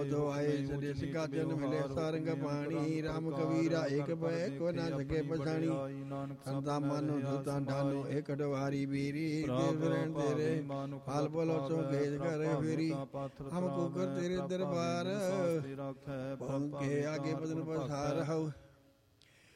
जो आए सदे सिका जन मिले सारंग पाणी राम कबीरा एक भय को ना सके पछाणी संता मानो धूता ढानो एक डवारी बीरी देवरण तेरे हाल बोलो चो भेज कर फेरी हमको कर तेरे दरबार के आगे बदन पसार हऊ